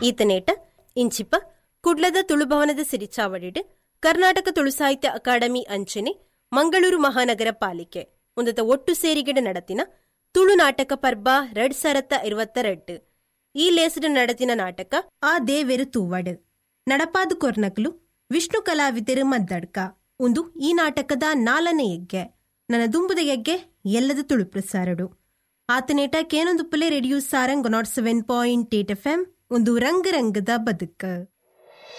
ಈತನೇಟ ಇಂಚಿಪ ಕುಡ್ಲದ ತುಳುಭವನದ ಸಿರಿಚಾವಡಿಡ್ ಕರ್ನಾಟಕ ತುಳು ಸಾಹಿತ್ಯ ಅಕಾಡೆಮಿ ಅಂಚನೆ ಮಂಗಳೂರು ಮಹಾನಗರ ಪಾಲಿಕೆ ಒಂದತ ಒಟ್ಟು ಸೇರಿಗೆಡೆ ನಡತಿನ ತುಳು ನಾಟಕ ಪರ್ಬ 2022 ಈ ಲೇಸಡ್ ನಡತಿನ ನಾಟಕ ಆ ದೇವೆರು ತೂವಡ್ ನಡಪಾದು ಕೊರ್ನಕಲು ವಿಷ್ಣು ಕಲಾವಿದರು ಮದ್ದಡ್ಕ ಒಂದು ಈ ನಾಟಕದ 4ನೇ ಯಗ್ಗೆ ನನ್ನ ದುಂಬುದ ಯಗ್ಗೆ ಎಲ್ಲದ ತುಳು ಪ್ರಸಾರಡು ಆತನೇಟ ಕೇನೊಂದು ಪುಲೆ ರೇಡಿಯೋ ಸಾರಂಗ್ 107.8 FM ಒಂದು ರಂಗರಂಗದ ಬದುಕ.